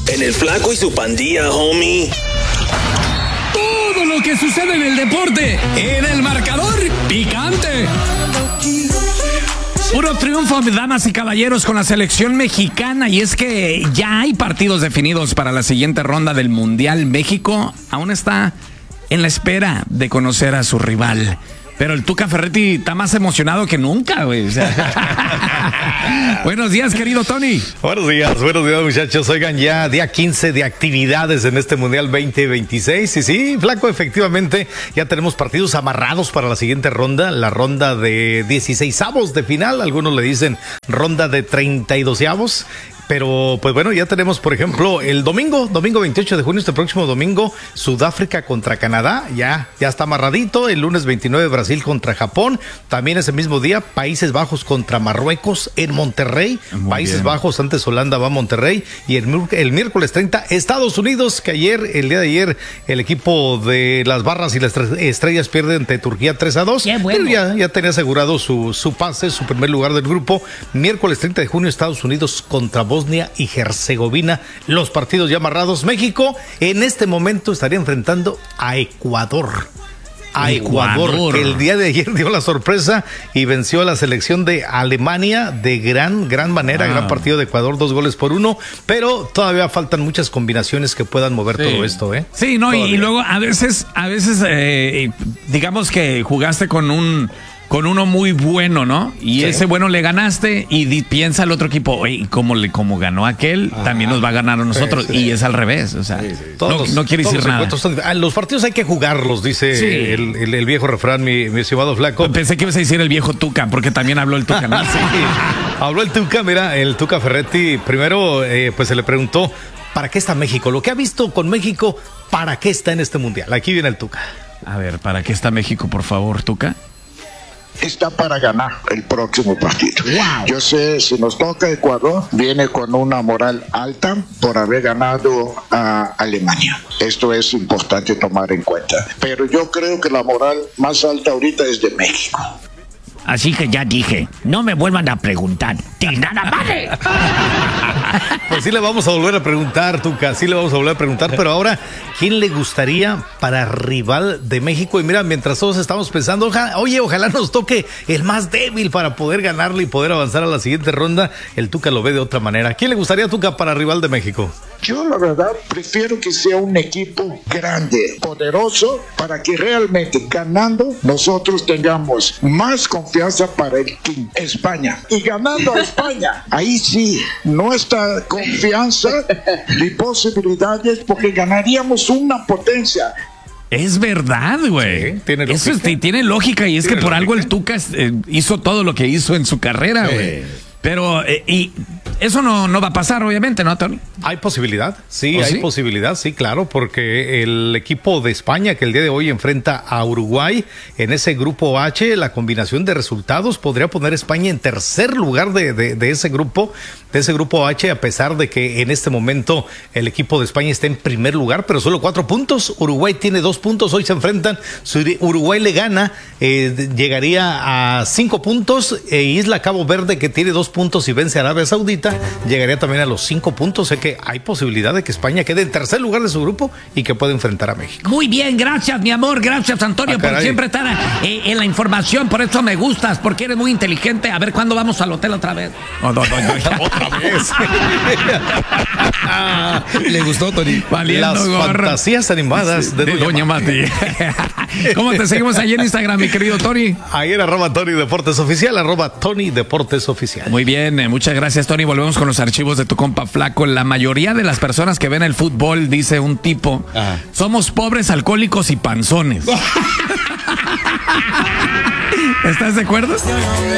En el Flaco y su pandilla, homie. Todo lo que sucede en el deporte, en el marcador picante. Puro triunfo, damas y caballeros, con la selección mexicana. Y es que ya hay partidos definidos para la siguiente ronda del Mundial. México aún está en la espera de conocer a su rival. Pero el Tuca Ferretti está más emocionado que nunca, güey. O sea. Buenos días, querido Tony. Buenos días, muchachos. Oigan, ya día 15 de actividades en este Mundial 2026. Y sí, Flaco, efectivamente, ya tenemos partidos amarrados para la siguiente ronda. La ronda de 16avos de final. Algunos le dicen ronda de 32avos. Pero, pues bueno, ya tenemos, por ejemplo, el domingo 28 de junio, este próximo domingo, Sudáfrica contra Canadá, ya está amarradito. El lunes 29, Brasil contra Japón. También ese mismo día, Países Bajos contra Marruecos en Monterrey. Países Bajos, antes Holanda va a Monterrey. Y el miércoles 30, Estados Unidos, que el día de ayer, el equipo de las Barras y las Estrellas pierde ante Turquía 3-2. Bueno. Pero ya tenía asegurado su pase, su primer lugar del grupo. Miércoles 30 de junio, Estados Unidos contra Bosnia y Herzegovina, los partidos ya amarrados. México en este momento estaría enfrentando a Ecuador. Ecuador, que el día de ayer dio la sorpresa y venció a la selección de Alemania de gran manera. Gran partido de Ecuador, 2-1, pero todavía faltan muchas combinaciones que puedan mover todo esto, ¿eh? Sí, no, y luego a veces digamos que jugaste con uno muy bueno, ¿no? Y ese bueno le ganaste y piensa el otro equipo, oye, como ganó aquel, también nos va a ganar a nosotros. Sí. Y es al revés, o sea, no quiere decir nada. Los partidos hay que jugarlos, dice el viejo refrán, mi estimado Flaco. Pensé que ibas a decir el viejo Tuca, porque también habló el Tuca, ¿no? Sí. Habló el Tuca, mira, el Tuca Ferretti. Primero, pues se le preguntó, ¿para qué está México? Lo que ha visto con México, ¿para qué está en este Mundial? Aquí viene el Tuca. A ver, ¿para qué está México, por favor, Tuca? Está para ganar el próximo partido. Wow. Yo sé, si nos toca Ecuador, viene con una moral alta por haber ganado a Alemania. Esto es importante tomar en cuenta. Pero yo creo que la moral más alta ahorita es de México. Así que ya dije, no me vuelvan a preguntar. ¡Nada vale! Pues sí le vamos a volver a preguntar, Tuca, pero ahora, ¿quién le gustaría para rival de México? Y mira, mientras todos estamos pensando, ojalá nos toque el más débil para poder ganarle y poder avanzar a la siguiente ronda, el Tuca lo ve de otra manera. ¿Quién le gustaría, Tuca, para rival de México? Yo la verdad prefiero que sea un equipo grande, poderoso, para que realmente ganando nosotros tengamos más confianza para el Team España. Y ganando a España, ahí sí, nuestra confianza y posibilidades, porque ganaríamos una potencia. Es verdad, güey. Sí, tiene lógica. Eso tiene lógica, y es que por algo el Tuca hizo todo lo que hizo en su carrera, güey. Pero, y eso no va a pasar, obviamente, ¿no, Tony? Hay posibilidad, posibilidad, sí, claro, porque el equipo de España que el día de hoy enfrenta a Uruguay en ese grupo H, la combinación de resultados podría poner a España en tercer lugar de ese grupo H, a pesar de que en este momento el equipo de España está en primer lugar, pero solo 4 puntos. Uruguay tiene 2 puntos, hoy se enfrentan. Si Uruguay le gana, llegaría a 5 puntos, Isla Cabo Verde, que tiene 2 puntos y vence a Arabia Saudita, llegaría también a los 5 puntos. Sé que hay posibilidad de que España quede en tercer lugar de su grupo y que pueda enfrentar a México. Muy bien, gracias, mi amor, gracias, Antonio, por siempre estar en la información. Por eso me gustas, porque eres muy inteligente. A ver, ¿cuándo vamos al hotel otra vez? No. Otra vez. Le gustó, Tony. Las fantasías animadas de Doña Mati. ¿Cómo te seguimos ahí en Instagram, mi querido Tony? Ahí en @Tony Deportes Oficial, @Tony Deportes Oficial. Muy bien, muchas gracias, Tony. Volvemos con los archivos de tu compa Flaco. La mayoría de las personas que ven el fútbol, dice un tipo, somos pobres, alcohólicos y panzones. ¿Estás de acuerdo?